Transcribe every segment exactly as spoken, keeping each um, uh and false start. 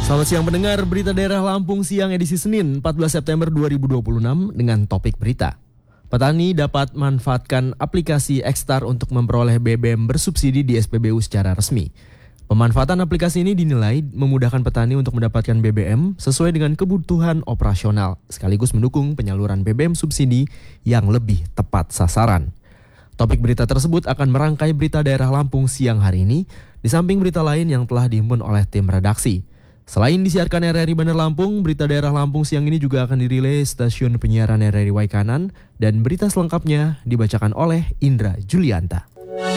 Selamat siang pendengar, berita daerah Lampung siang edisi Senin empat belas September dua ribu dua puluh enam dengan topik berita. Petani dapat manfaatkan aplikasi Ekstar untuk memperoleh B B M bersubsidi di S P B U secara resmi. Pemanfaatan aplikasi ini dinilai memudahkan petani untuk mendapatkan B B M sesuai dengan kebutuhan operasional, sekaligus mendukung penyaluran B B M subsidi yang lebih tepat sasaran. Topik berita tersebut akan merangkai berita daerah Lampung siang hari ini, di samping berita lain yang telah dihimpun oleh tim redaksi. Selain disiarkan R R I Bandar Lampung, berita daerah Lampung siang ini juga akan dirilai stasiun penyiaran R R I Waikanan dan berita selengkapnya dibacakan oleh Indra Julianta.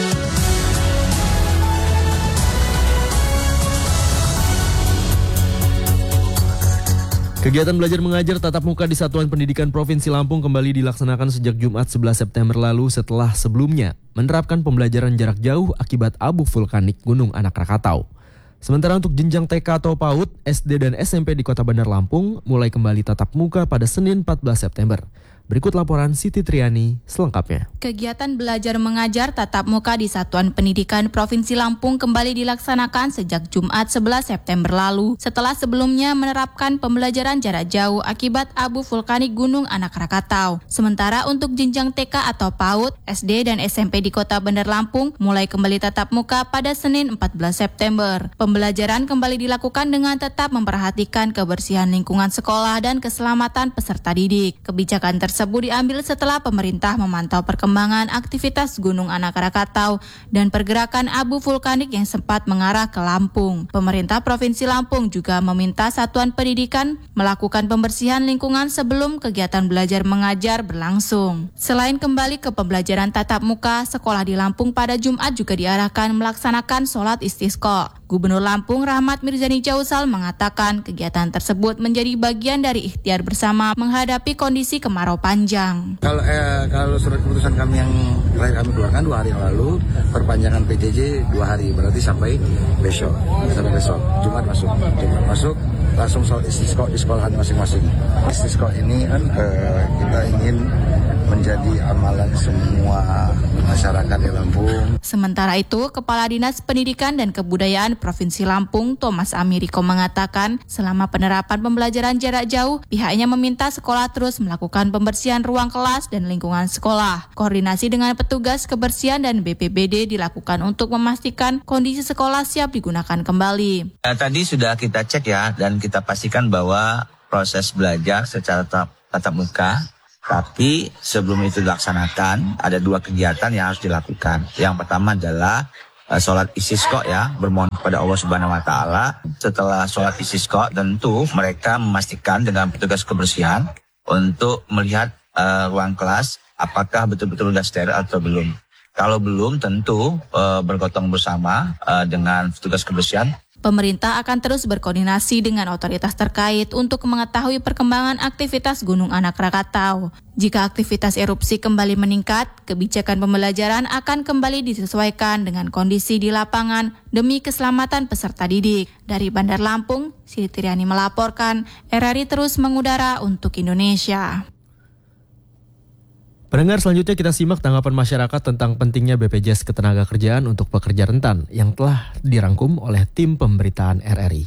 Kegiatan belajar mengajar tatap muka di Satuan Pendidikan Provinsi Lampung kembali dilaksanakan sejak Jumat sebelas September lalu setelah sebelumnya menerapkan pembelajaran jarak jauh akibat abu vulkanik Gunung Anak Rakatau. Sementara untuk jenjang T K atau PAUD, S D dan S M P di Kota Bandar Lampung mulai kembali tatap muka pada Senin empat belas September. Berikut laporan Siti Triani selengkapnya. Kegiatan belajar mengajar tatap muka di Satuan Pendidikan Provinsi Lampung kembali dilaksanakan sejak Jumat sebelas September lalu setelah sebelumnya menerapkan pembelajaran jarak jauh akibat abu vulkanik Gunung Anak Rakatau. Sementara untuk jenjang T K atau PAUD, S D dan S M P di Kota Bandar Lampung mulai kembali tatap muka pada Senin empat belas September. Pembelajaran kembali dilakukan dengan tetap memperhatikan kebersihan lingkungan sekolah dan keselamatan peserta didik. Kebijakan tersebut tersebut diambil setelah pemerintah memantau perkembangan aktivitas Gunung Anak Rakatau dan pergerakan abu vulkanik yang sempat mengarah ke Lampung. Pemerintah Provinsi Lampung juga meminta Satuan Pendidikan melakukan pembersihan lingkungan sebelum kegiatan belajar mengajar berlangsung. Selain kembali ke pembelajaran tatap muka, sekolah di Lampung pada Jumat juga diarahkan melaksanakan sholat istisqa. Gubernur Lampung Rahmat Mirzani Jausal mengatakan kegiatan tersebut menjadi bagian dari ikhtiar bersama menghadapi kondisi kemarau panjang. Kalau eh, kalau surat keputusan kami yang terakhir kami keluarkan dua hari yang lalu, perpanjangan P J J dua hari, berarti sampai besok, sampai besok Jumat masuk, Jumat masuk langsung sholat istisqa di sekolahan masing-masing. Istisqa ini kan eh, kita ingin menjadi amalan semua masyarakat di Lampung. Sementara itu, Kepala Dinas Pendidikan dan Kebudayaan Provinsi Lampung, Thomas Amiriko mengatakan, selama penerapan pembelajaran jarak jauh, pihaknya meminta sekolah terus melakukan pembersihan ruang kelas dan lingkungan sekolah. Koordinasi dengan petugas kebersihan dan B P B D dilakukan untuk memastikan kondisi sekolah siap digunakan kembali. Nah, tadi sudah kita cek ya, dan kita pastikan bahwa proses belajar secara tatap, tatap muka. Tapi sebelum itu dilaksanakan, ada dua kegiatan yang harus dilakukan. Yang pertama adalah uh, sholat istisqa ya, bermohon kepada Allah Subhanahu Wa Taala. Setelah sholat istisqa, tentu mereka memastikan dengan petugas kebersihan untuk melihat uh, ruang kelas apakah betul-betul sudah steril atau belum. Kalau belum, tentu uh, bergotong bersama uh, dengan petugas kebersihan. Pemerintah akan terus berkoordinasi dengan otoritas terkait untuk mengetahui perkembangan aktivitas Gunung Anak Rakatau. Jika aktivitas erupsi kembali meningkat, kebijakan pembelajaran akan kembali disesuaikan dengan kondisi di lapangan demi keselamatan peserta didik. Dari Bandar Lampung, Siti Triani melaporkan, R R I terus mengudara untuk Indonesia. Pendengar, selanjutnya kita simak tanggapan masyarakat tentang pentingnya B P J S Ketenagakerjaan untuk pekerja rentan yang telah dirangkum oleh tim pemberitaan R R I.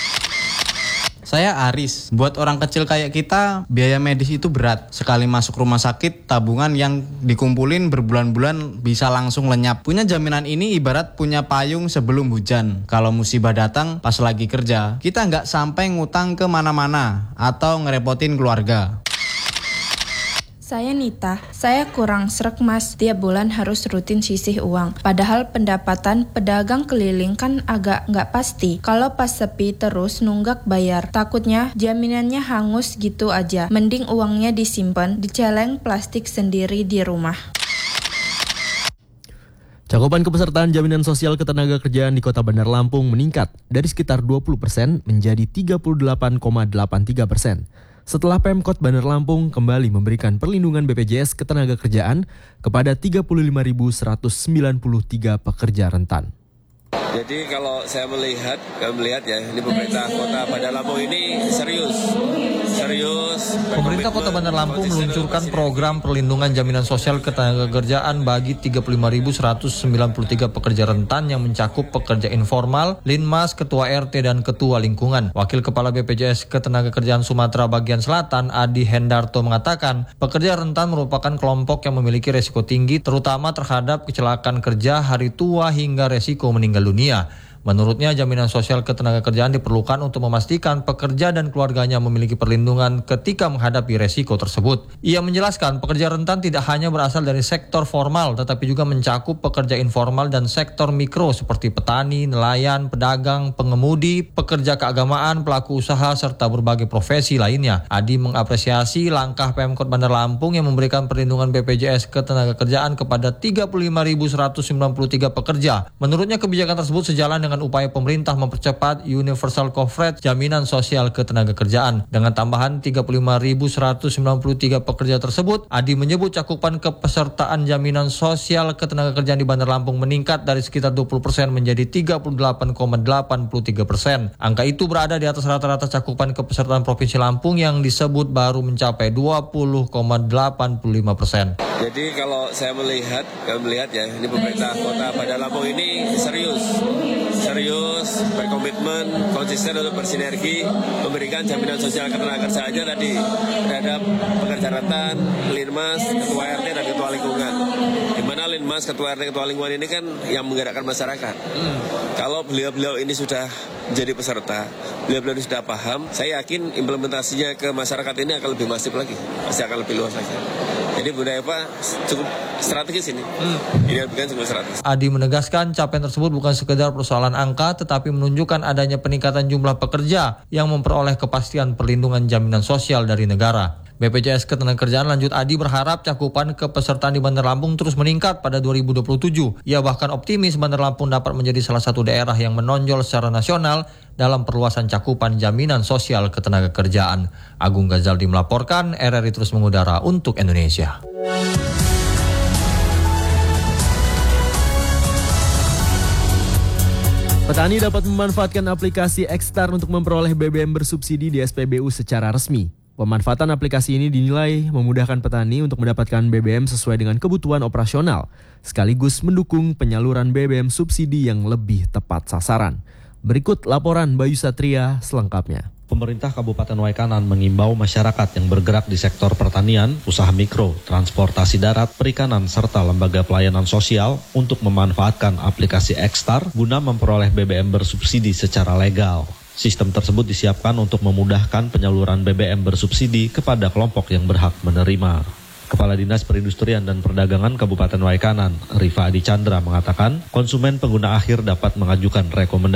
Saya Aris, buat orang kecil kayak kita, biaya medis itu berat. Sekali masuk rumah sakit, tabungan yang dikumpulin berbulan-bulan bisa langsung lenyap. Punya jaminan ini ibarat punya payung sebelum hujan. Kalau musibah datang pas lagi kerja, kita nggak sampai ngutang ke mana-mana atau ngerepotin keluarga. Saya Nita, saya kurang srek mas, tiap bulan harus rutin sisih uang. Padahal pendapatan pedagang keliling kan agak nggak pasti. Kalau pas sepi terus nunggak bayar, takutnya jaminannya hangus gitu aja. Mending uangnya disimpan di celeng plastik sendiri di rumah. Cakupan kepesertaan jaminan sosial ketenagakerjaan di Kota Bandar Lampung meningkat dari sekitar dua puluh persen menjadi tiga puluh delapan koma delapan tiga persen. Setelah Pemkot Bandar Lampung kembali memberikan perlindungan B P J S Ketenagakerjaan kepada tiga puluh lima ribu seratus sembilan puluh tiga pekerja rentan. Jadi kalau saya melihat, melihat ya, ini pemerintah Kota Bandar Lampung ini serius, serius. Pemerintah Kota Bandar Lampung meluncurkan program perlindungan jaminan sosial ketenagakerjaan bagi tiga puluh lima ribu seratus sembilan puluh tiga pekerja rentan yang mencakup pekerja informal, linmas, ketua R T dan ketua lingkungan. Wakil Kepala B P J S Ketenagakerjaan Sumatera Bagian Selatan, Adi Hendarto mengatakan, pekerja rentan merupakan kelompok yang memiliki resiko tinggi terutama terhadap kecelakaan kerja, hari tua hingga resiko meninggal dunia. Menurutnya, jaminan sosial ketenagakerjaan diperlukan untuk memastikan pekerja dan keluarganya memiliki perlindungan ketika menghadapi resiko tersebut. Ia menjelaskan, pekerja rentan tidak hanya berasal dari sektor formal, tetapi juga mencakup pekerja informal dan sektor mikro seperti petani, nelayan, pedagang, pengemudi, pekerja keagamaan, pelaku usaha, serta berbagai profesi lainnya. Adi mengapresiasi langkah Pemkot Bandar Lampung yang memberikan perlindungan B P J S Ketenagakerjaan kepada tiga puluh lima ribu seratus sembilan puluh tiga pekerja. Menurutnya, kebijakan tersebut sejalan dengan dengan upaya pemerintah mempercepat universal coverage jaminan sosial ketenagakerjaan. Dengan tambahan tiga puluh lima ribu seratus sembilan puluh tiga pekerja tersebut, Adi menyebut cakupan kepesertaan jaminan sosial ketenagakerjaan di Bandar Lampung meningkat dari sekitar dua puluh persen menjadi tiga puluh delapan koma delapan tiga persen. Angka itu berada di atas rata-rata cakupan kepesertaan Provinsi Lampung yang disebut baru mencapai dua puluh koma delapan lima persen. Jadi kalau saya melihat, melihat ya, ini pemerintah Kota Bandar Lampung ini serius. serius, berkomitmen, konsisten untuk bersinergi, memberikan jaminan sosial ketenagakerjaannya tadi terhadap pekerja rentan, linmas, ketua R T dan ketua lingkungan. Di mana linmas, ketua R T, ketua lingkungan ini kan yang menggerakkan masyarakat. Hmm. Kalau beliau-beliau ini sudah menjadi peserta, beliau-beliau ini sudah paham, saya yakin implementasinya ke masyarakat ini akan lebih masif lagi, pasti akan lebih luas lagi. Jadi budaya Eva cukup strategis ini. Hmm. Ini bukan cukup strategis. Adi menegaskan capaian tersebut bukan sekedar persoalan angka, tetapi menunjukkan adanya peningkatan jumlah pekerja yang memperoleh kepastian perlindungan jaminan sosial dari negara. B P J S Ketenagakerjaan lanjut Adi berharap cakupan kepesertaan di Bandar Lampung terus meningkat pada dua ribu dua puluh tujuh. Ia bahkan optimis Bandar Lampung dapat menjadi salah satu daerah yang menonjol secara nasional dalam perluasan cakupan jaminan sosial ketenagakerjaan. Agung Ghazaldi melaporkan, R R I terus mengudara untuk Indonesia. Petani dapat memanfaatkan aplikasi Ekstar untuk memperoleh B B M bersubsidi di S P B U secara resmi. Pemanfaatan aplikasi ini dinilai memudahkan petani untuk mendapatkan B B M sesuai dengan kebutuhan operasional, sekaligus mendukung penyaluran B B M subsidi yang lebih tepat sasaran. Berikut laporan Bayu Satria selengkapnya. Pemerintah Kabupaten Waikanan mengimbau masyarakat yang bergerak di sektor pertanian, usaha mikro, transportasi darat, perikanan, serta lembaga pelayanan sosial untuk memanfaatkan aplikasi Ekstar guna memperoleh B B M bersubsidi secara legal. Sistem tersebut disiapkan untuk memudahkan penyaluran B B M bersubsidi kepada kelompok yang berhak menerima. Kepala Dinas Perindustrian dan Perdagangan Kabupaten Waikanan, Rifa Adi Chandra mengatakan, konsumen pengguna akhir dapat mengajukan rekomendasi